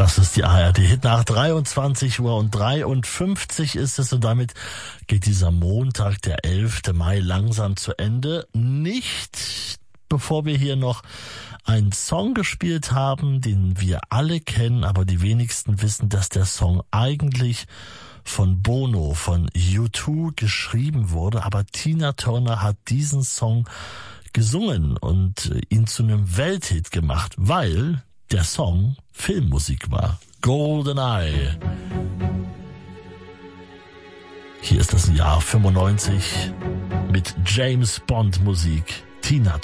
Das ist die ARD-Hit nach 23:53 ist es und damit geht dieser Montag, der 11. Mai, langsam zu Ende. Nicht bevor wir hier noch einen Song gespielt haben, den wir alle kennen, aber die wenigsten wissen, dass der Song eigentlich von Bono, von U2 geschrieben wurde, aber Tina Turner hat diesen Song gesungen und ihn zu einem Welthit gemacht, weil der Song Filmmusik war. GoldenEye. Hier ist das Jahr 95 mit James Bond Musik. Tina